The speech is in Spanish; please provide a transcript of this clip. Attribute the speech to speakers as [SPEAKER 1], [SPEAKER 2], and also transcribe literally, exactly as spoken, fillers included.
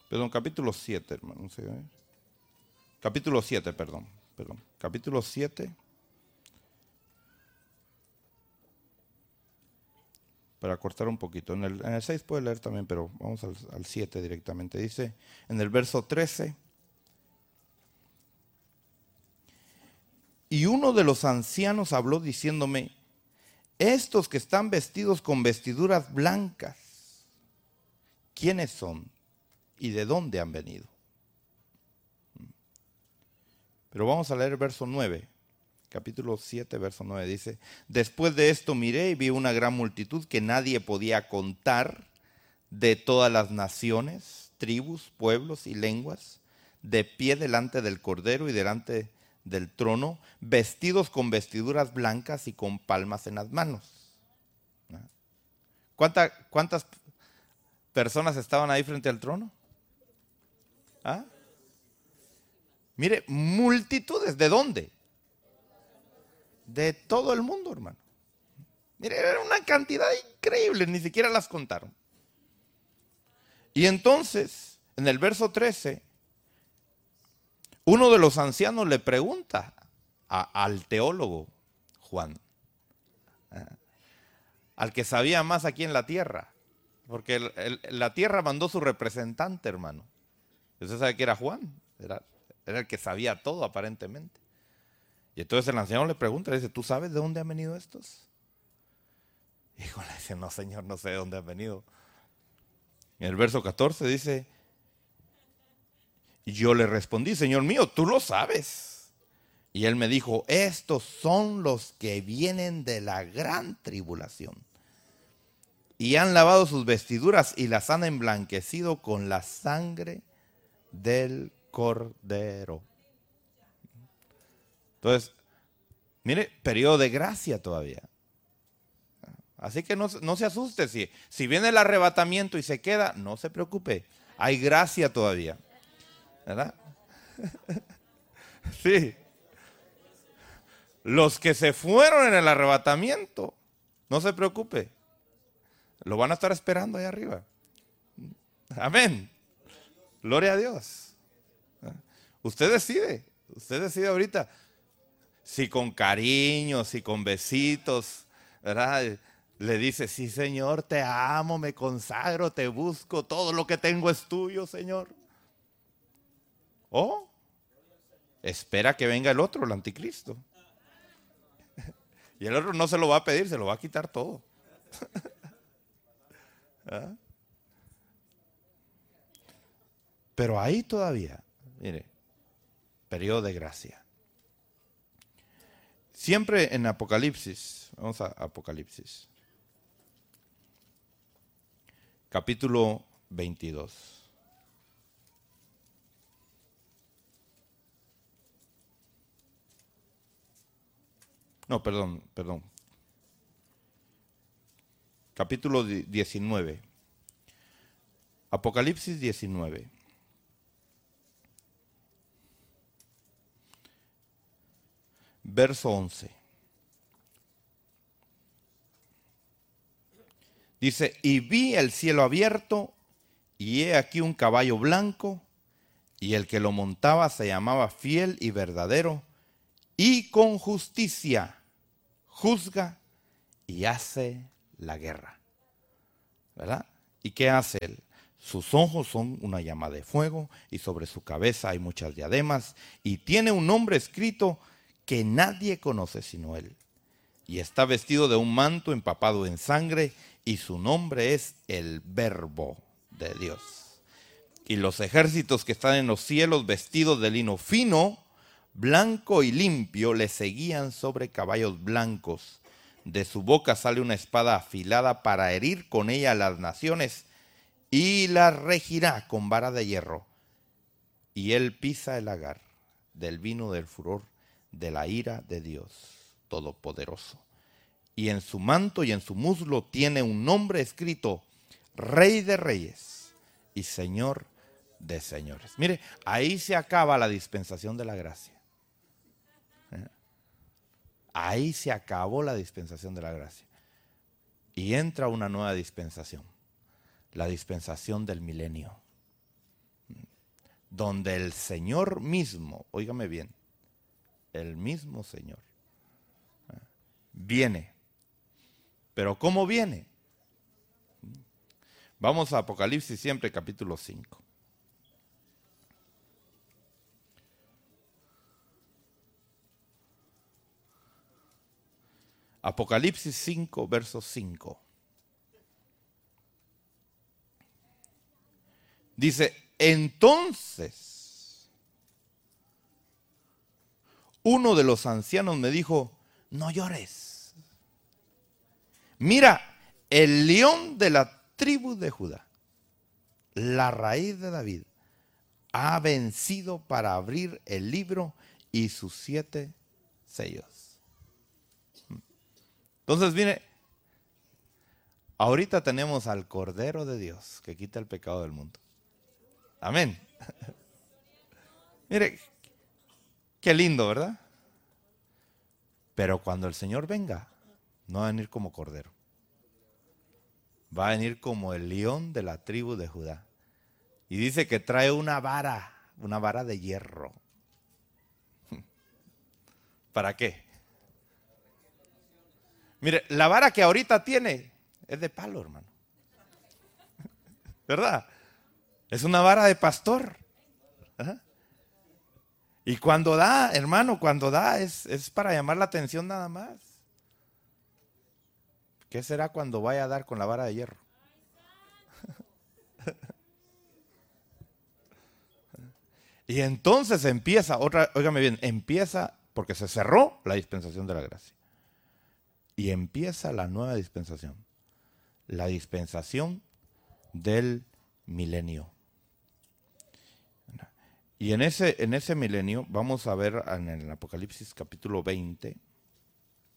[SPEAKER 1] Perdón, capítulo siete, hermano. ¿Sí? Capítulo siete, perdón. Perdón. Capítulo siete. Para cortar un poquito. En el, en el seis puede leer también, pero vamos al, al siete directamente. Dice en el verso trece. Y uno de los ancianos habló diciéndome: estos que están vestidos con vestiduras blancas, ¿quiénes son y de dónde han venido? Pero vamos a leer el verso nueve. Capítulo siete, verso nueve dice: después de esto miré y vi una gran multitud que nadie podía contar, de todas las naciones, tribus, pueblos y lenguas, de pie delante del Cordero y delante del trono, vestidos con vestiduras blancas y con palmas en las manos. ¿Cuánta, ¿Cuántas personas estaban ahí frente al trono? ¿Ah? Mire, multitudes. ¿De dónde? De todo el mundo, hermano. Mire, era una cantidad increíble, ni siquiera las contaron. Y entonces, en el verso trece, uno de los ancianos le pregunta a, al teólogo Juan, al que sabía más aquí en la tierra, porque el, el, la tierra mandó su representante, hermano. Usted sabe que era Juan, era, era el que sabía todo aparentemente. Y entonces el anciano le pregunta, le dice: ¿tú sabes de dónde han venido estos? Y Juan le dice: no, señor, no sé de dónde han venido. En el verso catorce dice: y yo le respondí: Señor mío, tú lo sabes. Y él me dijo: estos son los que vienen de la gran tribulación, y han lavado sus vestiduras y las han emblanquecido con la sangre del Cordero. Entonces, mire, periodo de gracia todavía. Así que no, no se asuste. Si, si viene el arrebatamiento y se queda, no se preocupe. Hay gracia todavía. ¿Verdad? Sí. Los que se fueron en el arrebatamiento, no se preocupe. Lo van a estar esperando ahí arriba. Amén. Gloria a Dios. Usted decide. Usted decide ahorita. Si con cariño, si con besitos, ¿verdad? Le dice: sí, Señor, te amo, me consagro, te busco, todo lo que tengo es tuyo, Señor. O espera que venga el otro, el anticristo. Y el otro no se lo va a pedir, se lo va a quitar todo. ¿Ah? Pero ahí todavía, mire, periodo de gracia. Siempre en Apocalipsis, vamos a Apocalipsis, capítulo veintidós. No, perdón, perdón. Capítulo diecinueve. Apocalipsis diecinueve. Verso once. Dice: y vi el cielo abierto, y he aquí un caballo blanco, y el que lo montaba se llamaba Fiel y Verdadero, y con justicia juzga y hace la guerra. ¿Verdad? ¿Y qué hace él? Sus ojos son una llama de fuego, y sobre su cabeza hay muchas diademas, y tiene un nombre escrito que nadie conoce sino él. Y está vestido de un manto empapado en sangre, y su nombre es el Verbo de Dios. Y los ejércitos que están en los cielos, vestidos de lino fino, blanco y limpio, le seguían sobre caballos blancos. De su boca sale una espada afilada para herir con ella a las naciones, y las regirá con vara de hierro. Y él pisa el lagar del vino del furor de la ira de Dios Todopoderoso. Y en su manto y en su muslo tiene un nombre escrito: Rey de Reyes y Señor de Señores. Mire, ahí se acaba la dispensación de la gracia. Ahí se acabó la dispensación de la gracia. Y entra una nueva dispensación. La dispensación del milenio. donde el Señor mismo, óigame bien, el mismo Señor, viene. ¿Pero cómo viene? Vamos a Apocalipsis siempre, capítulo cinco. Apocalipsis cinco, verso cinco. Dice, entonces uno de los ancianos me dijo, no llores. Mira, el león de la tribu de Judá, la raíz de David, ha vencido para abrir el libro y sus siete sellos. Entonces, mire, ahorita tenemos al Cordero de Dios que quita el pecado del mundo. Amén. Mire, qué lindo, ¿verdad? Pero cuando el Señor venga, no va a venir como Cordero. Va a venir como el león de la tribu de Judá. Y dice que trae una vara, una vara de hierro. ¿Para qué? Mire, la vara que ahorita tiene es de palo, hermano. ¿Verdad? Es una vara de pastor. Ajá. Y cuando da, hermano, cuando da es, es para llamar la atención nada más. ¿Qué será cuando vaya a dar con la vara de hierro? Y entonces empieza, otra, óigame bien, empieza, porque se cerró la dispensación de la gracia. Y empieza la nueva dispensación. La dispensación del milenio. Y en ese, en ese milenio, vamos a ver en el Apocalipsis capítulo veinte,